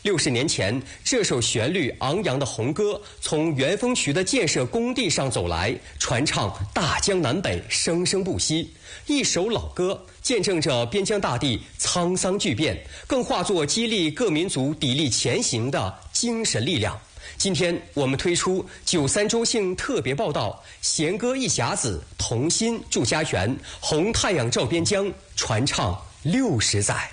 60年前，这首旋律昂扬的红歌从元丰渠的建设工地上走来，传唱大江南北，生生不息。一首老歌，见证着边疆大地沧桑巨变，更化作激励各民族砥砺前行的精神力量。今天我们推出93周庆特别报道，弦歌一匣子，同心筑家园，红太阳照边疆，传唱60载。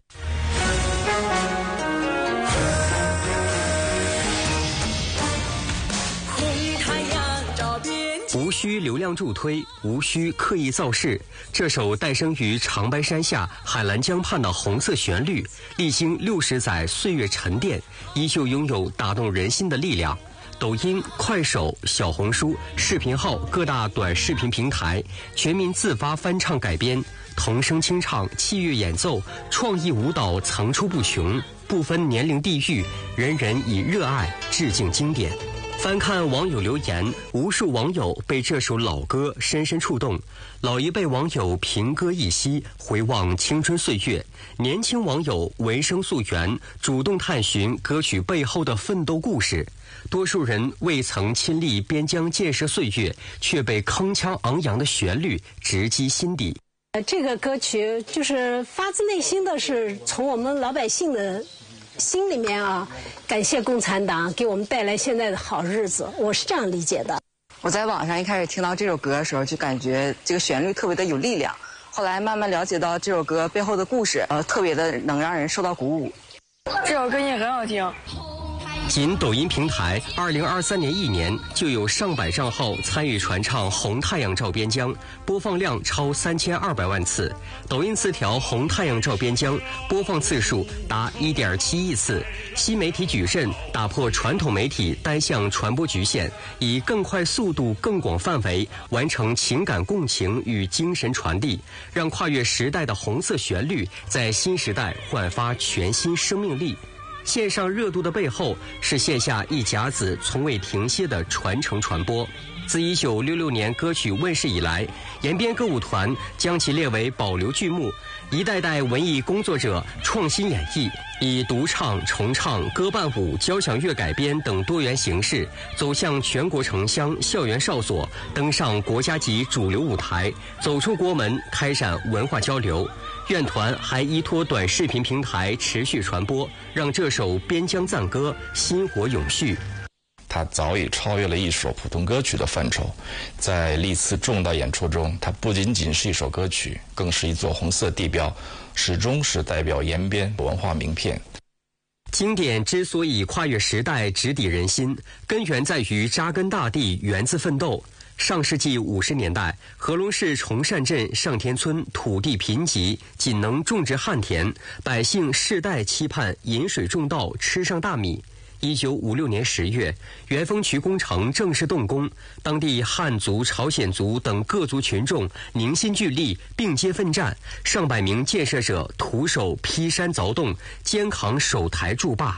无需流量助推，无需刻意造势，这首诞生于长白山下海兰江畔的红色旋律，历经60载岁月沉淀，依旧拥有打动人心的力量。抖音、快手、小红书、视频号各大短视频平台，全民自发翻唱改编，童声清唱、器乐演奏、创意舞蹈层出不穷，不分年龄地域，人人以热爱致敬经典。翻看网友留言，无数网友被这首老歌深深触动。老一辈网友凭歌一夕，回望青春岁月；年轻网友闻声溯源，主动探寻歌曲背后的奋斗故事。多数人未曾亲历边疆建设岁月，却被铿锵昂扬的旋律直击心底。 这个歌曲就是发自内心的，是从我们老百姓的心里面啊，感谢共产党给我们带来现在的好日子，我是这样理解的。 我在网上一开始听到这首歌的时候，就感觉这个旋律特别的有力量，后来慢慢了解到这首歌背后的故事，特别的能让人受到鼓舞。 这首歌也很好听。 仅抖音平台2023年1年就有上百账号参与传唱《红太阳照边疆》，播放量超3200万次。抖音词条《红太阳照边疆》播放次数达1.7亿次。新媒体矩阵打破传统媒体单向传播局限，以更快速度、更广范围完成情感共情与精神传递，让跨越时代的红色旋律在新时代焕发全新生命力。线上热度的背后，是线下一甲子从未停歇的传承传播。自1966年歌曲问世以来，延边歌舞团将其列为保留剧目，一代代文艺工作者创新演绎，以独唱、重唱、歌伴舞、交响乐改编等多元形式，走向全国城乡、校园哨所，登上国家级主流舞台，走出国门，开展文化交流。院团还依托短视频平台持续传播，让这首边疆赞歌薪火永续。 它早已超越了一首普通歌曲的范畴，在历次重大演出中，它不仅仅是一首歌曲，更是一座红色地标，始终是代表延边文化名片。 经典之所以跨越时代、直抵人心，根源在于扎根大地，源自奋斗。上世纪50年代，合隆市崇善镇上田村土地贫瘠，仅能种植旱田，百姓世代期盼饮水种稻，吃上大米。1956年10月，元丰渠工程正式动工，当地汉族、朝鲜族等各族群众凝心聚力，并肩奋战，上百名建设者徒手劈山凿洞，肩扛手台筑坝。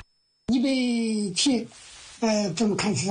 100天，怎么开始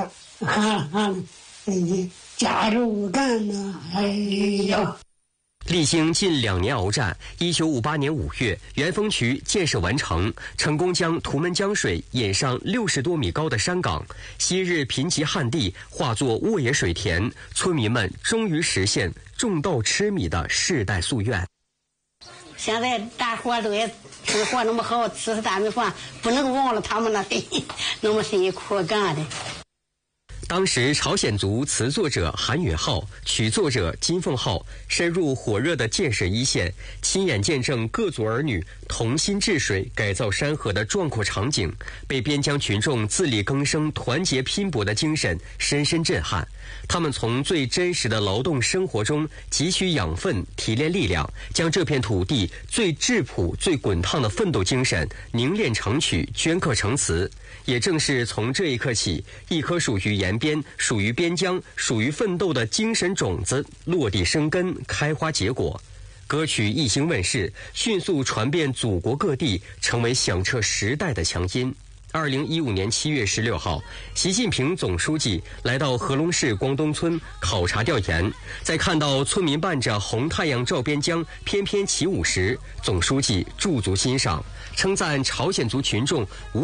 加入干呢？ 历经近2年鏖战，1958年5月，元丰渠建设完成，成功将图们江水引上60多米高的山岗，昔日贫瘠旱地化作沃野水田，村民们终于实现种稻吃米的世代夙愿。 现在大伙都也生活那么好，吃大米饭，不能忘了他们那那么辛苦干的。 当时朝鲜族词作者韩允浩、曲作者金凤浩深入火热的建设一线，亲眼见证各族儿女同心治水、改造山河的壮阔场景，被边疆群众自力更生、团结拼搏的精神深深震撼。他们从最真实的劳动生活中汲取养分、提炼力量，将这片土地最质朴、最滚烫的奋斗精神凝练成曲、镌刻成词。也正是从这一刻起，一颗属于延边、属于边疆、属于奋斗的精神种子落地生根、开花结果。歌曲一经问世，迅速传遍祖国各地，成为响彻时代的强音。2015年7月16号，习近平总书记来到合隆市光东村考察调研，在看到村民伴着红太阳照边疆翩翩起舞时，总书记驻足欣赏，称赞朝鲜族群众